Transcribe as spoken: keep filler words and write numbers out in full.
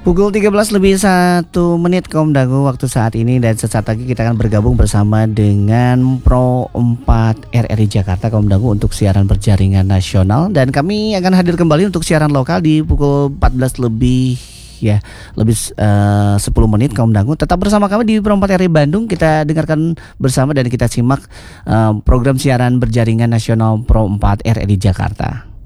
Pukul tiga belas lebih satu menit Kaum Dangu waktu saat ini, dan sesaat lagi kita akan bergabung bersama dengan Pro empat R R I Jakarta Kaum Dangu untuk siaran berjaringan nasional, dan kami akan hadir kembali untuk siaran lokal di pukul empat belas lebih ya lebih uh, sepuluh menit Kaum Dangu. Tetap bersama kami di Pro empat R R I Bandung. Kita dengarkan bersama dan kita simak uh, program siaran berjaringan nasional Pro empat R R I Jakarta.